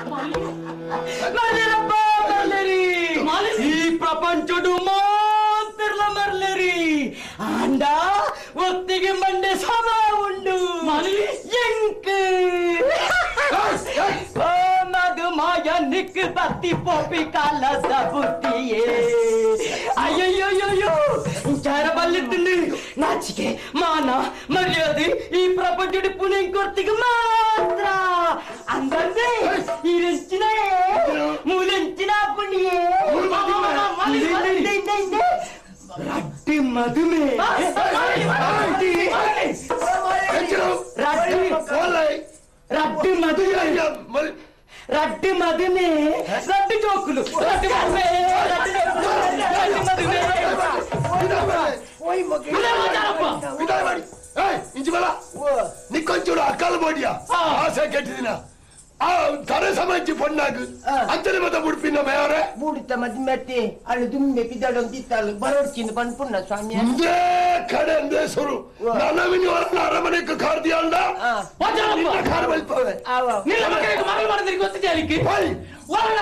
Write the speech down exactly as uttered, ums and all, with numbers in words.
ಈ ಪ್ರಪಂಚಡು ಮಾಂತಿರ್ಲ ಮರ್ಲೇರಿ ಅಂಡ ಒತ್ತಿಗೆ ಮಂಡೆ ಸಮ ಉಂಡು ಎಂಕ್ ಮದು ಮಾಯ ನಿಕ್ ಬತ್ತಿ ಪೋಪಿ ಕಾಲದ ಬುದ್ಧಿಯೇ ಅಯ್ಯಯ್ಯೋಯ್ಯೋ ಚಾರ ಬಲ್ಲಿತ್ತು ನಾಚಿಕೆ ಮಾನ ಮರ್ಯಾದೆ ಈ ಪ್ರಪಂಚದ ಪುಣೆ ಕೊರ್ತಿಗೆ ಮಾತ್ರ ಅಂದಂದ್ರೆ ಈ ರೆಂಚಿನ ಮೂಲೆಂಚಿನ ಪುಣ್ಯೇ ರಡ್ಡಿ ಮದುವೆ ರಡ್ಡಿ ಮದುವೆ ರಡ್ಡಿ ಮದುವೆ ರಡ್ಡಿ ಜೋಕುಲು ರಡ್ಡಿ ಮದುವೆ ರಡ್ಡಿ ಮದುವೆ ಇಂಚಿಬಲ ನಿಕ್ಕೊಂಚೂರು ಅಕ್ಕಲ್ ಬೋಡಿಯಾ ಆಸೆ ಕೆಟ್ಟಿದಿನ ಆ ತರೆ ಸಮಂಚಿ ಪೊಣ್ಣಾಗ ಅಂಚನೆ ಮತ ಬುಡ್ಪಿನ ಮೇಯರೆ ಬುಡ್ತ ಮದ್ ಮೆತ್ತೆ ಅಲ್ಲಿ ದುಮ್ಮೆ ಪಿದಾಡೊಂದಿತ್ತಲ್ಲ ಬರೋಡ್ಚಿಂದ ಬಂದ್ಪುಣ್ಣ ಸ್ವಾಮಿ ಇಂದೇ ಕಡೆ ಅಂದೇ ಸುರು ನನ್ನವಿನಿ ಹೊರನ ಅರಮನೆಗೆ ಕಾರ್ದಿ ಅಂಡ ನಿನ್ನ ಕಾರ್ ಬಲ್ಪವೆ ನಿನ್ನ ಮಕ್ಕಳಿಗೆ ಮಗಳು ಮಾಡಿದ್ರೆ ಗೊತ್ತಿದೆ ಅಲ್ಲಿಗೆ